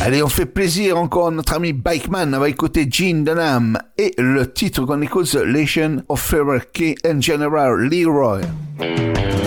Allez, on fait plaisir encore à notre ami Bikeman. On va écouter Gene Dunham et le titre qu'on écoute, The Legend of Favorite King and General Leroy.